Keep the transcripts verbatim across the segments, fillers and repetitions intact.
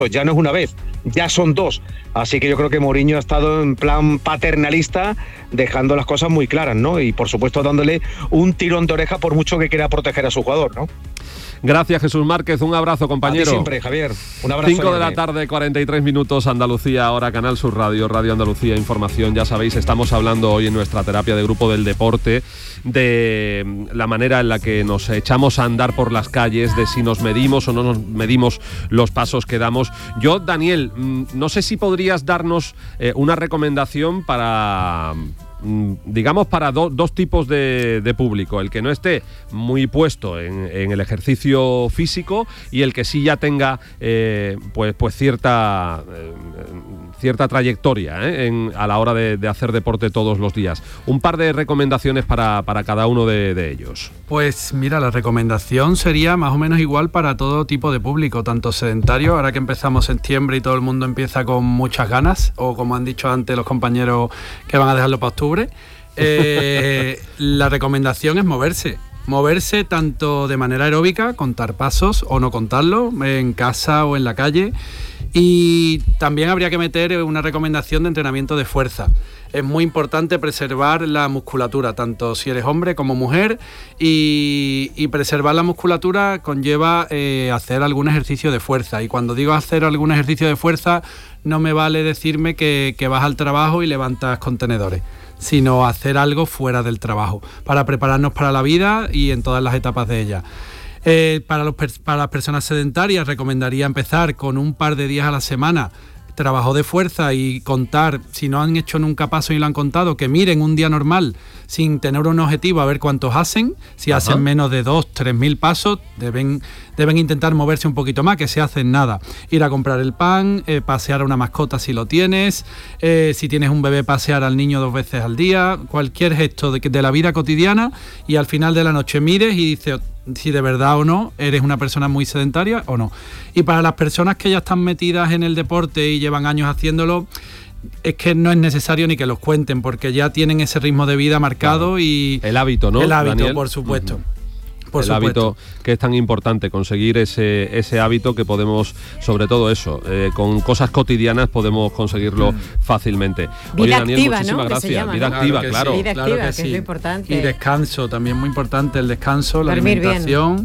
ya no es una vez, ya son dos. Así que yo creo que Mourinho ha estado en plan paternalista, dejando las cosas muy claras, ¿no? Y por supuesto dándole un tirón de oreja por mucho que quiera proteger a su jugador, ¿no? Gracias, Jesús Márquez. Un abrazo, compañero. A ti siempre, Javier. Un abrazo. cinco de la tarde, cuarenta y tres minutos, Andalucía, ahora Canal Sur Radio, Radio Andalucía Información. Ya sabéis, estamos hablando hoy en nuestra terapia de grupo del deporte de la manera en la que nos echamos a andar por las calles, de si nos medimos o no nos medimos los pasos que damos. Yo, Daniel, no sé si podrías darnos eh, una recomendación para... digamos para do, dos tipos de, de público, el que no esté muy puesto en, en el ejercicio físico y el que sí ya tenga eh, pues, pues cierta eh, cierta trayectoria eh, en, a la hora de, de hacer deporte todos los días. Un par de recomendaciones para, para cada uno de, de ellos. Pues mira, la recomendación sería más o menos igual para todo tipo de público, tanto sedentario, ahora que empezamos septiembre y todo el mundo empieza con muchas ganas, o como han dicho antes los compañeros que van a dejarlo para octubre. Eh, la recomendación es moverse, moverse tanto de manera aeróbica, contar pasos o no contarlos, en casa o en la calle. Y también habría que meter una recomendación de entrenamiento de fuerza. Es muy importante preservar la musculatura, tanto si eres hombre como mujer, y, y preservar la musculatura conlleva eh, hacer algún ejercicio de fuerza. Y cuando digo hacer algún ejercicio de fuerza, no me vale decirme que, que vas al trabajo y levantas contenedores, sino hacer algo fuera del trabajo, para prepararnos para la vida y en todas las etapas de ella. Eh, para, los, para las personas sedentarias recomendaría empezar con un par de días a la semana, trabajo de fuerza, y contar, si no han hecho nunca paso y lo han contado, que miren un día normal sin tener un objetivo a ver cuántos hacen. Si Ajá. hacen menos de dos, tres mil pasos, deben, deben intentar moverse un poquito más, que se hacen nada. Ir a comprar el pan, eh, pasear a una mascota si lo tienes, eh, si tienes un bebé, pasear al niño dos veces al día, cualquier gesto de, de la vida cotidiana, y al final de la noche mires y dices si de verdad o no eres una persona muy sedentaria o no. Y para las personas que ya están metidas en el deporte y llevan años haciéndolo, es que no es necesario ni que los cuenten, porque ya tienen ese ritmo de vida marcado. Claro. Y el hábito, ¿no? El hábito, Daniel? por supuesto. Uh-huh. Por el supuesto. Hábito, que es tan importante, conseguir ese, ese hábito que podemos, sobre todo eso, eh, con cosas cotidianas podemos conseguirlo mm. fácilmente. Vida Oye, Daniel, activa, muchísimas ¿no? gracias. Llama, Vida ¿no? activa, claro. claro. Sí. Vida activa, claro que, que sí. es lo importante. Y descanso, también muy importante el descanso, la Dormir alimentación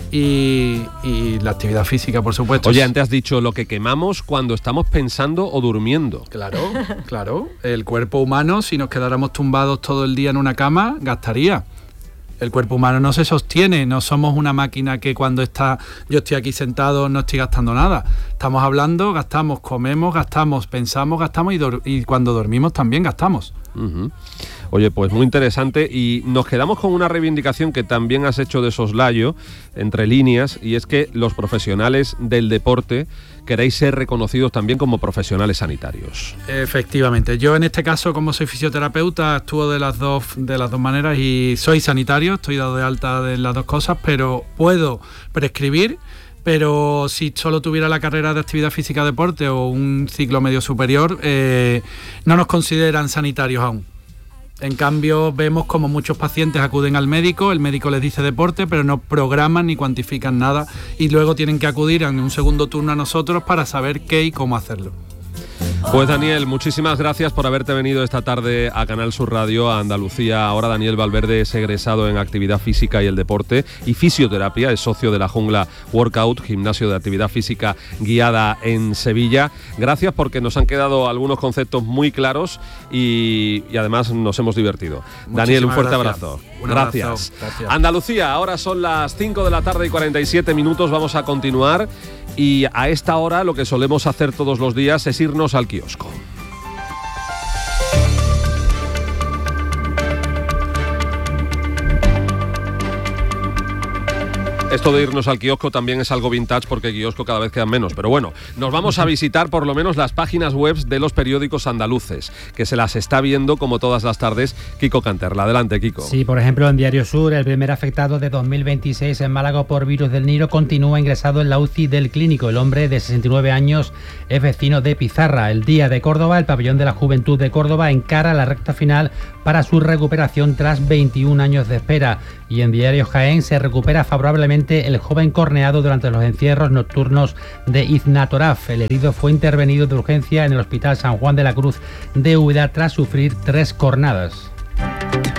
y, y la actividad física, por supuesto. Oye, antes has dicho lo que quemamos cuando estamos pensando o durmiendo. Claro, claro. El cuerpo humano, si nos quedáramos tumbados todo el día en una cama, gastaría. El cuerpo humano no se sostiene, no somos una máquina que cuando está, yo estoy aquí sentado no estoy gastando nada. Estamos hablando, gastamos, comemos, gastamos, pensamos, gastamos y, do- y cuando dormimos también gastamos. Uh-huh. Oye, pues muy interesante, y nos quedamos con una reivindicación que también has hecho de soslayo, entre líneas, y es que los profesionales del deporte queréis ser reconocidos también como profesionales sanitarios. Efectivamente, yo en este caso, como soy fisioterapeuta, actúo de las dos, de las dos maneras y soy sanitario, estoy dado de alta de las dos cosas, pero puedo prescribir. Pero si solo tuviera la carrera de actividad física deporte o un ciclo medio superior, eh, no nos consideran sanitarios aún. En cambio, vemos como muchos pacientes acuden al médico, el médico les dice deporte, pero no programan ni cuantifican nada, y luego tienen que acudir en un segundo turno a nosotros para saber qué y cómo hacerlo. Pues Daniel, muchísimas gracias por haberte venido esta tarde a Canal Sur Radio, a Andalucía. Ahora Daniel Valverde es egresado en actividad física y el deporte y fisioterapia, es socio de la Jungla Workout, gimnasio de actividad física guiada en Sevilla. Gracias, porque nos han quedado algunos conceptos muy claros y, y además nos hemos divertido. Muchísimas Daniel, un fuerte gracias. abrazo. Un gracias. abrazo. Gracias. Andalucía, ahora son las cinco de la tarde y cuarenta y siete minutos, vamos a continuar. Y a esta hora lo que solemos hacer todos los días es irnos al kiosco. Esto de irnos al kiosco también es algo vintage, porque kiosco cada vez quedan menos. Pero bueno, nos vamos a visitar por lo menos las páginas web de los periódicos andaluces, que se las está viendo como todas las tardes Kiko Canterla. Adelante, Kiko. Sí, por ejemplo, en Diario Sur, el primer afectado de dos mil veintiséis en Málaga por virus del Nilo continúa ingresado en la U C I del Clínico. El hombre de sesenta y nueve años es vecino de Pizarra. El Día de Córdoba, el pabellón de la Juventud de Córdoba encara la recta final para su recuperación tras veintiún años de espera. Y en Diario Jaén se recupera favorablemente presuntamente el joven corneado durante los encierros nocturnos de Iznatoraf. El herido fue intervenido de urgencia en el Hospital San Juan de la Cruz de Úbeda tras sufrir tres cornadas.